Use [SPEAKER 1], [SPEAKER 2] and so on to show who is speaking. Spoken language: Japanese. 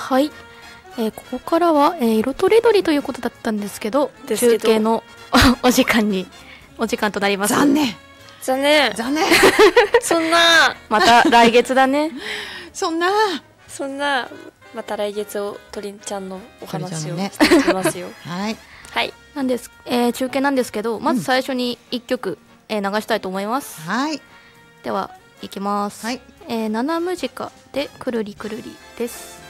[SPEAKER 1] はい、ここからは、色とりどりということだったんですけど中継のお時間となります。
[SPEAKER 2] 残念
[SPEAKER 1] そんな
[SPEAKER 2] また来月だね
[SPEAKER 1] そんなまた来月をとりちゃんのお話をしていきますよはい、はい、なんです、中継なんですけど、まず最初に1曲、流したいと思います。はい、ではいきます。はい、ナナムジカでくるりくるりです。